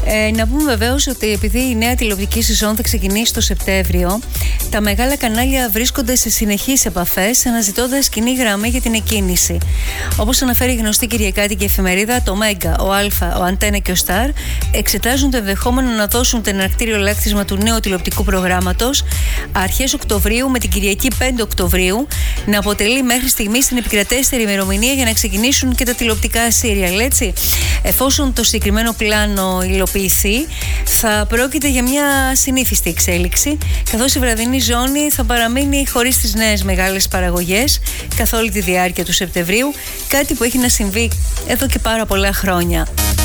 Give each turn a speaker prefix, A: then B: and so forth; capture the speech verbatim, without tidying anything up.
A: Ε, να πούμε βεβαίως ότι επειδή η νέα τηλεοπτική σεζόν θα ξεκινήσει το Σεπτέμβριο, τα μεγάλα κανάλια βρίσκονται σε συνεχείς επαφές, αναζητώντας κοινή γραμμή για την εκκίνηση. Όπως αναφέρει η γνωστή κυριακάτικη εφημερίδα, το Μέγκα, ο Αλφα, ο Αντένα και ο Σταρ εξετάζουν το ενδεχόμενο να δώσουν το εναρκτήριο λάκτισμα του νέου τηλεοπτικού προγράμματος αρχές Οκτωβρίου, με την Κυριακή πέντε Οκτωβρίου να αποτελεί μέχρι στιγμής την επικρατέστερη ημερομηνία για να ξεκινήσουν και τα τηλεοπτικά σύριαλ, έτσι. Εφόσον το συγκεκριμένο πλάνο υλοποιηθεί, θα πρόκειται για μια συνήθιστη εξέλιξη, καθώς η βραδινή ζώνη θα παραμείνει χωρίς τις νέες μεγάλες παραγωγές καθ' όλη τη διάρκεια του Σεπτεμβρίου, κάτι που έχει να συμβεί εδώ και πάρα πολλά χρόνια.